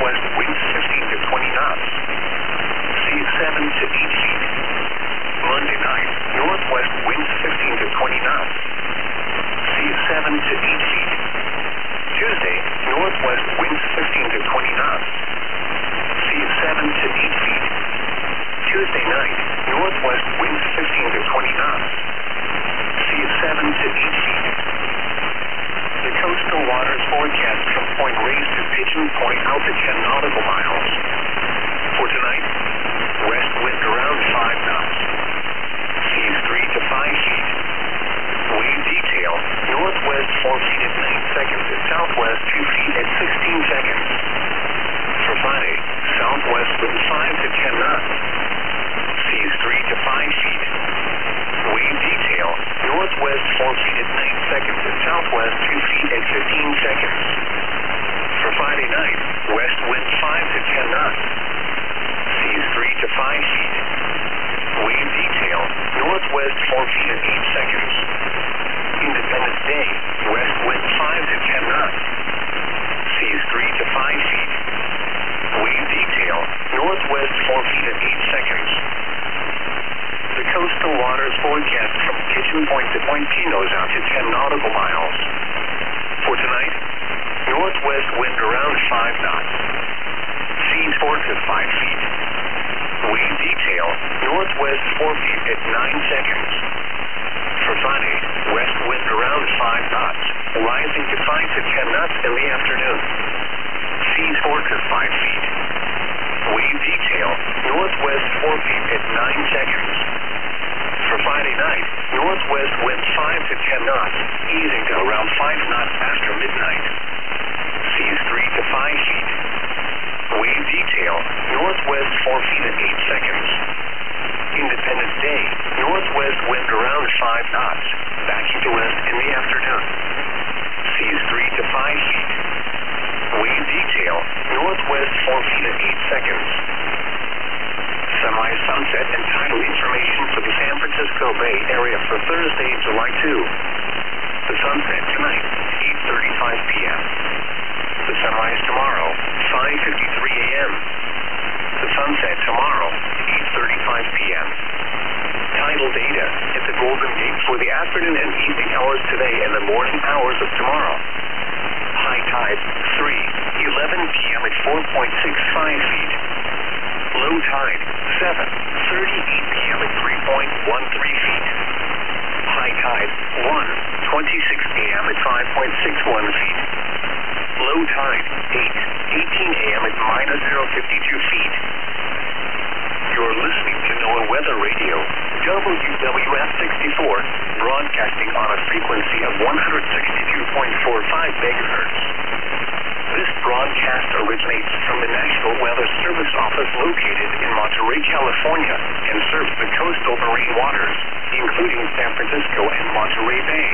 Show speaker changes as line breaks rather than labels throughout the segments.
northwest winds 15 to 20 knots. Seas 7 to 8 feet. Monday night, northwest winds 15 to 20 knots. Seas 7 to 8 feet. Tuesday, northwest winds 15 to 20 knots. Seas 7 to 8 feet. Tuesday night, northwest winds 15 to 20 knots. Seas 7 to 8 feet. The coastal waters forecast from Point Reyes to Pigeon Point out to 10 nautical miles. For tonight, west wind around 5 knots. Seas 3 to 5 feet. Wave detail, northwest 4 feet at 9 seconds and southwest 2 feet at 16 seconds. For Friday, southwest wind 5 to 10 knots. Seas 3 to 5 feet. Wave detail, northwest 4 feet at 9 seconds and southwest 2 feet at 15 seconds. For Friday night, west wind 5 to 10 knots. Seas 3 to 5 feet. Wave detail, northwest 4 feet at 8 seconds. Independence Day, west wind 5 to 10 knots. Seas 3 to 5 feet. Wave detail, northwest 4 feet at 8 seconds. The coastal waters forecast from Pigeon Point to Point Pinos out to 10 nautical miles. For tonight, northwest wind around 5 knots. Seas 4 to 5 feet. Wave detail, northwest 4 feet at 9 seconds. For Friday, west wind around 5 knots, rising to 5 to 10 knots in the afternoon. Seas 4 to 5 feet. Wave detail, northwest 4 feet at 9 seconds. For Friday night, northwest wind 5 to 10 knots, easing to around 5 knots after midnight. Seas 3 to 5 feet. Wave detail, northwest 4 feet at 8 seconds. Independence Day, northwest wind around 5 knots, backing to west in the afternoon. Seas 3 to 5 feet. Wave detail, northwest 4 feet at 8 seconds. Semi-sunset and tidal information for the San Francisco Bay Area for Thursday, July 2. The sunset tonight, 8:35 p.m. The sunrise tomorrow, 5:53 a.m. The sunset tomorrow, 8:35 p.m. Tidal data at the Golden Gate for the afternoon and evening hours today and the morning hours of tomorrow. High tide, 3:11 p.m. at 4.65 feet. Low tide, 7:38 p.m. at 3.13 feet. High tide, 1:26 a.m. at 5.61 feet. Low tide, 8:18 a.m. at -052 feet. You're listening to NOAA Weather Radio, WWF 64, broadcasting on a frequency of 162.45 megahertz. This broadcast originates from the National Weather Service Office located in Monterey, California, and serves the coastal marine waters, including San Francisco and Monterey Bay.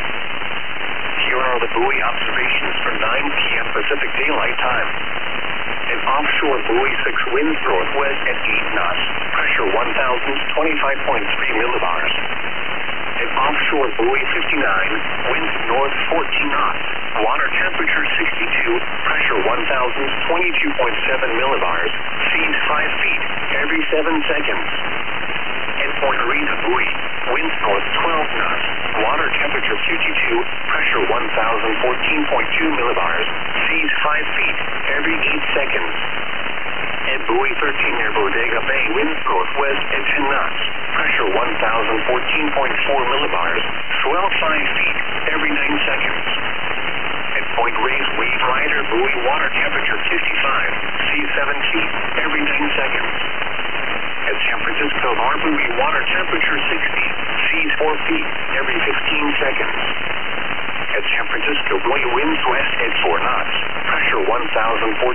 Here are the buoy observations for 9 p.m. Pacific Daylight Time. An offshore buoy 6 winds northwest at 8 knots, pressure 1,025.3 millibars. An offshore buoy 59, winds north 14 knots, water temperature 62, pressure 1,022.7 millibars, seas 5 feet every 7 seconds. At Point Reyes buoy, winds north 12 knots, water temperature 52, pressure 1,014.2 millibars, seas 5 feet every 8 seconds. At buoy 13 near Bodega Bay, winds northwest at 10 knots, pressure 1,014.4 millibars, swell 5 feet every 9 seconds. At Point Reyes Wave Rider buoy, water temperature 55, seas 7 feet every 9 seconds. At San Francisco Harbor, water temperature 60, seas 4 feet every 15 seconds. At San Francisco buoy, winds west at 4 knots, pressure 1,014.